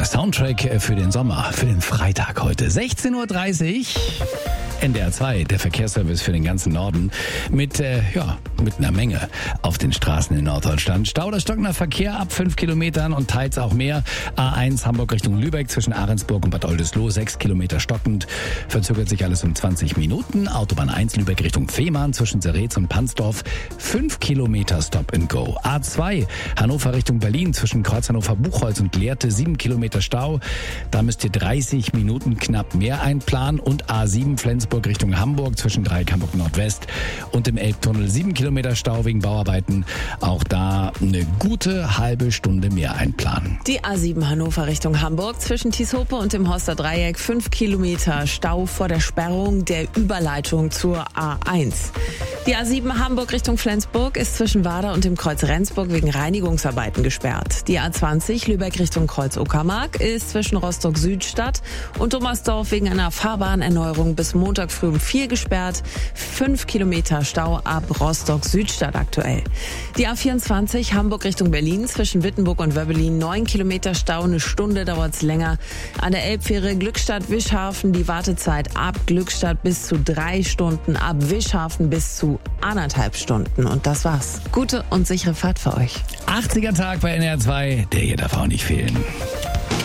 der Soundtrack für den Sommer, für den Freitag heute. 16:30 Uhr. NDR 2, der Verkehrsservice für den ganzen Norden mit einer Menge auf den Straßen in Norddeutschland. Stau oder stockender Verkehr ab 5 Kilometern und teils auch mehr. A1 Hamburg Richtung Lübeck zwischen Ahrensburg und Bad Oldesloe 6 Kilometer stockend. Verzögert sich alles um 20 Minuten. Autobahn 1 Lübeck Richtung Fehmarn zwischen Seretz und Pansdorf 5 Kilometer Stop and Go. A2 Hannover Richtung Berlin zwischen Kreuz Hannover-Buchholz und Lehrte 7 Kilometer Stau. Da müsst ihr 30 Minuten knapp mehr einplanen. Und A7 Flensburg Richtung Hamburg zwischen Dreieck Hamburg Nordwest und dem Elbtunnel 7 Kilometer Stau wegen Bauarbeiten. Auch da eine gute halbe Stunde mehr einplanen. Die A7 Hannover Richtung Hamburg zwischen Tieshope und dem Horster Dreieck 5 Kilometer Stau vor der Sperrung der Überleitung zur A1. Die A7 Hamburg Richtung Flensburg ist zwischen Warder und dem Kreuz Rendsburg wegen Reinigungsarbeiten gesperrt. Die A20 Lübeck Richtung Kreuz Uckermark ist zwischen Rostock Südstadt und Dommersdorf wegen einer Fahrbahnerneuerung bis Montag früh um 4 gesperrt. 5 Kilometer Stau ab Rostock Südstadt aktuell. Die A24 Hamburg Richtung Berlin zwischen Wittenburg und Wöbbelin 9 Kilometer Stau, eine Stunde dauert's länger. An der Elbfähre Glückstadt-Wischhafen die Wartezeit ab Glückstadt bis zu 3 Stunden, ab Wischhafen bis zu 1,5 Stunden. Und das war's. Gute und sichere Fahrt für euch. 80er Tag bei NDR 2, der hier darf auch nicht fehlen.